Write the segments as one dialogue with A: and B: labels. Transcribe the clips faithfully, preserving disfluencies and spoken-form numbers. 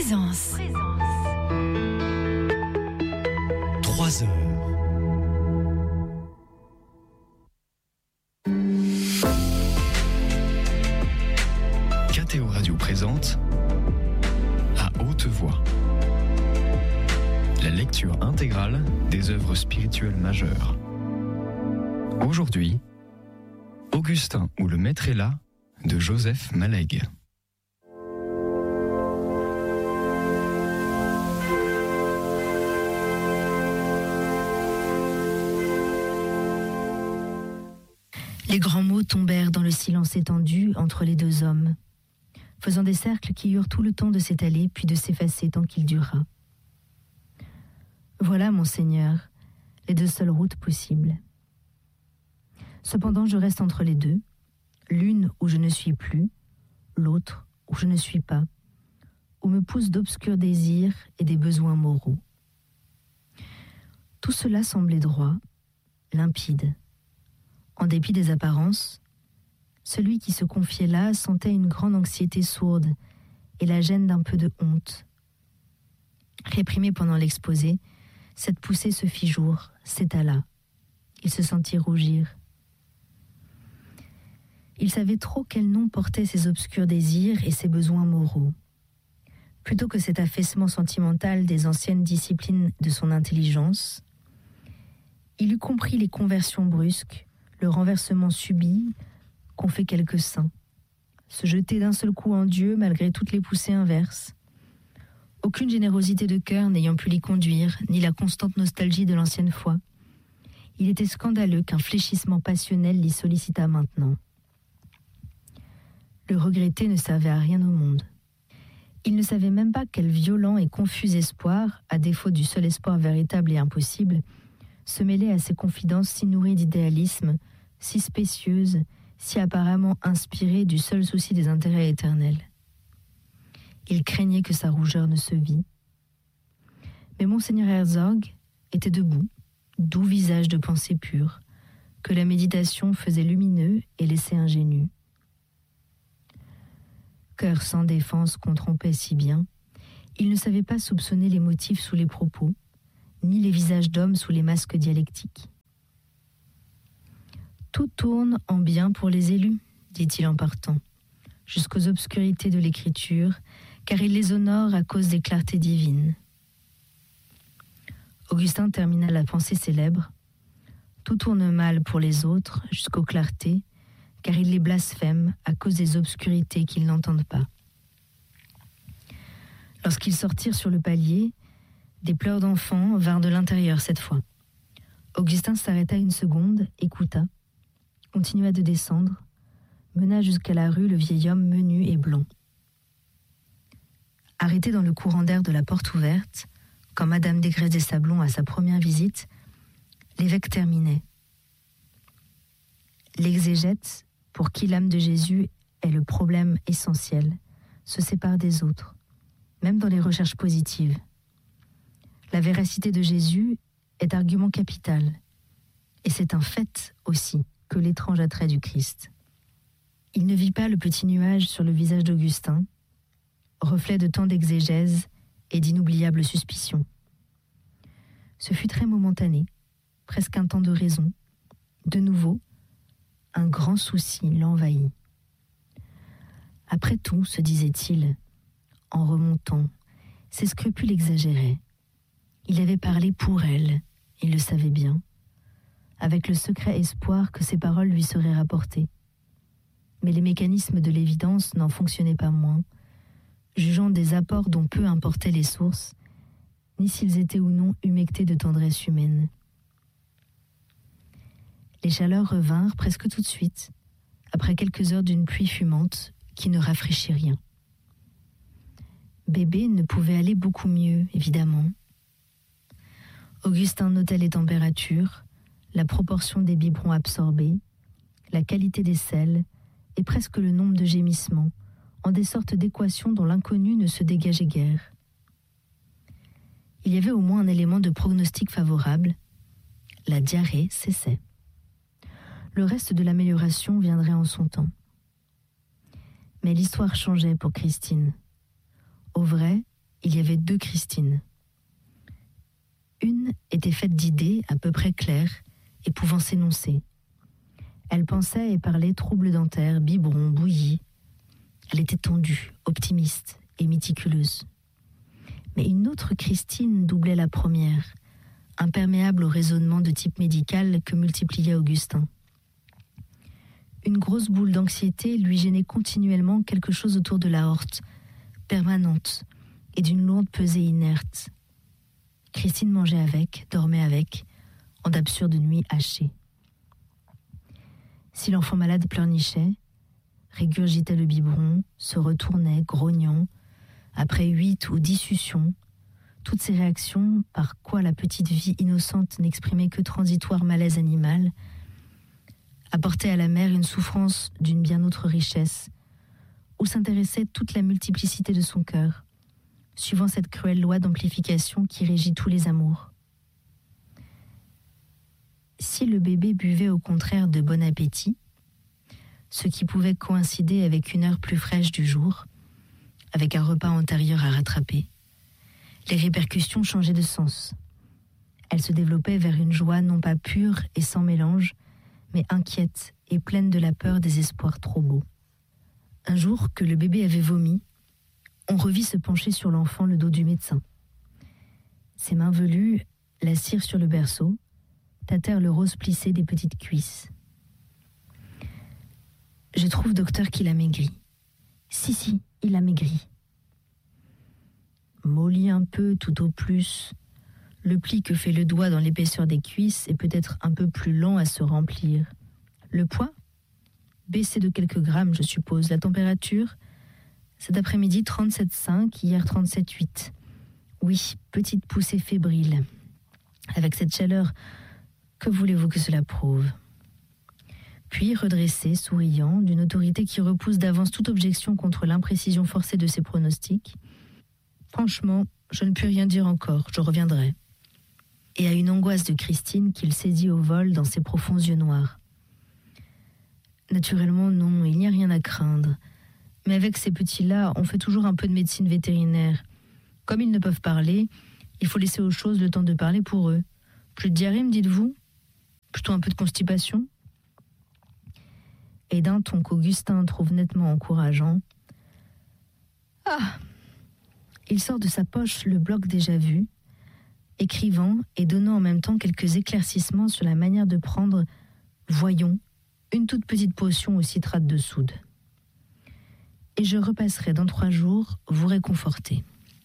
A: Présence.
B: Trois heures. K T O Radio présente À haute voix la lecture intégrale des œuvres spirituelles majeures. Aujourd'hui, Augustin ou le Maître est là de Joseph Maleg.
C: Les grands mots tombèrent dans le silence étendu entre les deux hommes, faisant des cercles qui eurent tout le temps de s'étaler puis de s'effacer tant qu'il dura. Voilà, monseigneur, les deux seules routes possibles. Cependant, je reste entre les deux, l'une où je ne suis plus, l'autre où je ne suis pas, où me poussent d'obscurs désirs et des besoins moraux. Tout cela semblait droit, limpide. En dépit des apparences, celui qui se confiait là sentait une grande anxiété sourde et la gêne d'un peu de honte. Réprimé pendant l'exposé, cette poussée se fit jour, s'étala. Il se sentit rougir. Il savait trop quel nom portaient ses obscurs désirs et ses besoins moraux. Plutôt que cet affaissement sentimental des anciennes disciplines de son intelligence, il eût compris les conversions brusques, le renversement subit qu'ont fait quelques saints, se jeter d'un seul coup en Dieu malgré toutes les poussées inverses. Aucune générosité de cœur n'ayant pu l'y conduire, ni la constante nostalgie de l'ancienne foi, il était scandaleux qu'un fléchissement passionnel l'y sollicitât maintenant. Le regretter ne servait à rien au monde. Il ne savait même pas quel violent et confus espoir, à défaut du seul espoir véritable et impossible, se mêlait à ces confidences si nourries d'idéalisme, si spécieuses, si apparemment inspirées du seul souci des intérêts éternels. Il craignait que sa rougeur ne se vît. Mais monseigneur Herzog était debout, doux visage de pensée pure, que la méditation faisait lumineux et laissait ingénu. Cœur sans défense qu'on trompait si bien, il ne savait pas soupçonner les motifs sous les propos, ni les visages d'hommes sous les masques dialectiques. Tout tourne en bien pour les élus, dit-il en partant, jusqu'aux obscurités de l'écriture, car il les honore à cause des clartés divines. Augustin termina la pensée célèbre. Tout tourne mal pour les autres jusqu'aux clartés, car il les blasphème à cause des obscurités qu'ils n'entendent pas. Lorsqu'ils sortirent sur le palier, des pleurs d'enfants vinrent de l'intérieur cette fois. Augustin s'arrêta une seconde, écouta, continua de descendre, mena jusqu'à la rue le vieil homme menu et blond. Arrêté dans le courant d'air de la porte ouverte, quand Madame Desgrès des Sablons à sa première visite, l'évêque terminait. L'exégète, pour qui l'âme de Jésus est le problème essentiel, se sépare des autres, même dans les recherches positives. La véracité de Jésus est argument capital, et c'est un fait aussi que l'étrange attrait du Christ. Il ne vit pas le petit nuage sur le visage d'Augustin, reflet de tant d'exégèse et d'inoubliables suspicions. Ce fut très momentané, presque un temps de raison. De nouveau, un grand souci l'envahit. Après tout, se disait-il, en remontant, ses scrupules exagéraient. Il avait parlé pour elle, il le savait bien, avec le secret espoir que ses paroles lui seraient rapportées. Mais les mécanismes de l'évidence n'en fonctionnaient pas moins, jugeant des apports dont peu importaient les sources, ni s'ils étaient ou non humectés de tendresse humaine. Les chaleurs revinrent presque tout de suite, après quelques heures d'une pluie fumante qui ne rafraîchit rien. Bébé ne pouvait aller beaucoup mieux, évidemment. Augustin notait les températures, la proportion des biberons absorbés, la qualité des sels et presque le nombre de gémissements, en des sortes d'équations dont l'inconnu ne se dégageait guère. Il y avait au moins un élément de pronostic favorable, la diarrhée cessait. Le reste de l'amélioration viendrait en son temps. Mais l'histoire changeait pour Christine. Au vrai, il y avait deux Christine. Une était faite d'idées à peu près claires et pouvant s'énoncer. Elle pensait et parlait trouble dentaire, biberon, bouillie. Elle était tendue, optimiste et méticuleuse. Mais une autre Christine doublait la première, imperméable au raisonnement de type médical que multipliait Augustin. Une grosse boule d'anxiété lui gênait continuellement quelque chose autour de l'aorte, permanente, et d'une lourde pesée inerte. Christine mangeait avec, dormait avec, en d'absurdes nuits hachées. Si l'enfant malade pleurnichait, régurgitait le biberon, se retournait, grognant, après huit ou dix suctions, toutes ces réactions, par quoi la petite vie innocente n'exprimait que transitoire malaise animal, apportaient à la mère une souffrance d'une bien autre richesse, où s'intéressait toute la multiplicité de son cœur, suivant cette cruelle loi d'amplification qui régit tous les amours. Si le bébé buvait au contraire de bon appétit, ce qui pouvait coïncider avec une heure plus fraîche du jour, avec un repas antérieur à rattraper, les répercussions changeaient de sens. Elles se développaient vers une joie non pas pure et sans mélange, mais inquiète et pleine de la peur des espoirs trop beaux. Un jour que le bébé avait vomi, on revit se pencher sur l'enfant le dos du médecin. Ses mains velues l'assirent sur le berceau, tâtèrent le rose plissé des petites cuisses. « Je trouve, docteur, qu'il a maigri. »« Si, si, il a maigri. » Mollit un peu tout au plus. Le pli que fait le doigt dans l'épaisseur des cuisses est peut-être un peu plus lent à se remplir. Le poids ? Baissé de quelques grammes, je suppose. La température ? Cet après-midi, trente-sept virgule cinq, hier trente-sept virgule huit. Oui, petite poussée fébrile. Avec cette chaleur, que voulez-vous que cela prouve ? Puis, redressé, souriant, d'une autorité qui repousse d'avance toute objection contre l'imprécision forcée de ses pronostics. Franchement, je ne puis rien dire encore, je reviendrai. Et à une angoisse de Christine qu'il saisit au vol dans ses profonds yeux noirs. Naturellement, non, il n'y a rien à craindre. Mais avec ces petits-là, on fait toujours un peu de médecine vétérinaire. Comme ils ne peuvent parler, il faut laisser aux choses le temps de parler pour eux. Plus de diarrhée, me dites-vous ? Plutôt un peu de constipation ? Et d'un ton qu'Augustin trouve nettement encourageant. Ah ! Il sort de sa poche le bloc déjà vu, écrivant et donnant en même temps quelques éclaircissements sur la manière de prendre, voyons, une toute petite potion au citrate de soude. Et je repasserai dans trois jours vous réconforter.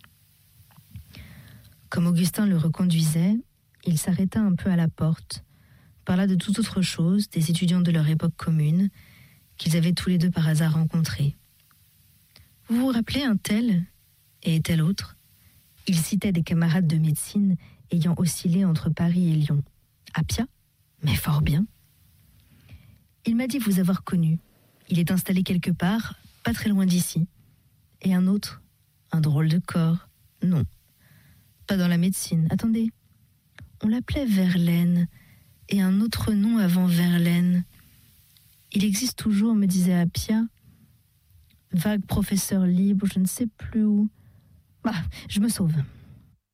C: Comme Augustin le reconduisait, il s'arrêta un peu à la porte, parla de toute autre chose, des étudiants de leur époque commune, qu'ils avaient tous les deux par hasard rencontrés. Vous vous rappelez un tel et tel autre ? Il citait des camarades de médecine ayant oscillé entre Paris et Lyon. Appia ? Mais fort bien. Il m'a dit vous avoir connu. Il est installé quelque part, pas très loin d'ici. Et un autre ? Un drôle de corps ? Non. Pas dans la médecine. Attendez. On l'appelait Verlaine. Et un autre nom avant Verlaine. Il existe toujours, me disait Appia. Vague professeur libre, je ne sais plus où. Bah, je me sauve.